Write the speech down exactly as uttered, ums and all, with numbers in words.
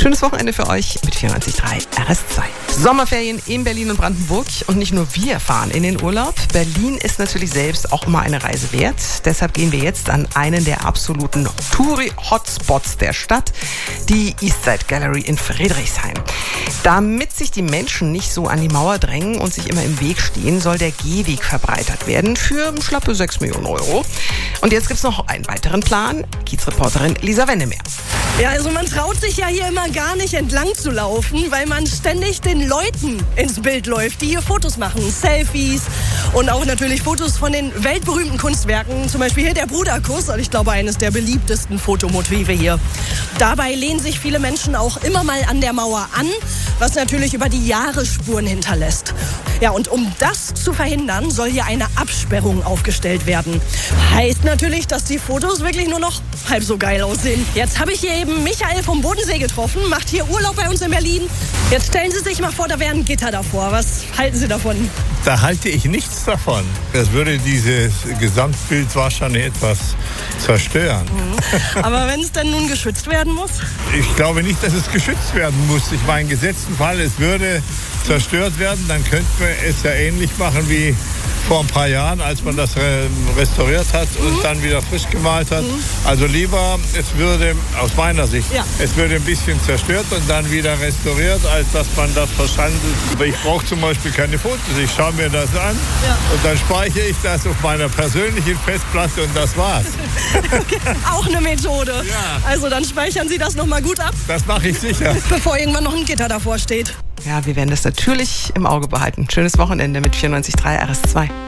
Schönes Wochenende für euch mit vierundneunzig Komma drei R S zwei. Sommerferien in Berlin und Brandenburg und nicht nur wir fahren in den Urlaub. Berlin ist natürlich selbst auch immer eine Reise wert. Deshalb gehen wir jetzt an einen der absoluten Touri-Hotspots der Stadt, die Eastside Gallery in Friedrichshain. Damit sich die Menschen nicht so an die Mauer drängen und sich immer im Weg stehen, soll der Gehweg verbreitert werden für schlappe sechs Millionen Euro. Und jetzt gibt es noch einen weiteren Plan. Kiezreporterin Lisa Wendemeer. Ja, also man traut sich ja hier immer gar nicht entlang zu laufen, weil man ständig den Leuten ins Bild läuft, die hier Fotos machen, Selfies und auch natürlich Fotos von den weltberühmten Kunstwerken, zum Beispiel hier der Bruderkuss, ich glaube eines der beliebtesten Fotomotive hier. Dabei lehnen sich viele Menschen auch immer mal an der Mauer an, was natürlich über die Jahre Spuren hinterlässt. Ja, und um das zu verhindern, soll hier eine Absperrung aufgestellt werden. Heißt natürlich, dass die Fotos wirklich nur noch halb so geil aussehen. Jetzt habe ich hier eben Michael vom Bodensee getroffen, macht hier Urlaub bei uns in Berlin. Jetzt stellen Sie sich mal vor, da wäre ein Gitter davor. Was halten Sie davon? Da halte ich nichts davon. Das würde dieses Gesamtbild wahrscheinlich etwas zerstören. Mhm. Aber wenn es dann nun geschützt werden muss? Ich glaube nicht, dass es geschützt werden muss. Ich meine, im gesetzten Fall, es würde zerstört werden, dann könnte man es ja ähnlich machen wie vor ein paar Jahren, als man das restauriert hat und mhm. dann wieder frisch gemalt hat. Mhm. Also lieber, es würde, aus meiner Sicht, ja. es würde ein bisschen zerstört und dann wieder restauriert, als dass man das verschandelt. Aber ich brauche zum Beispiel keine Fotos. Ich schaue mir das an ja. und dann speichere ich das auf meiner persönlichen Festplatte und das war's. Okay. Auch eine Methode. Ja. Also dann speichern Sie das nochmal gut ab. Das mache ich sicher. Bevor irgendwann noch ein Gitter davor steht. Ja, wir werden das natürlich im Auge behalten. Schönes Wochenende mit vierundneunzig Komma drei R S zwei.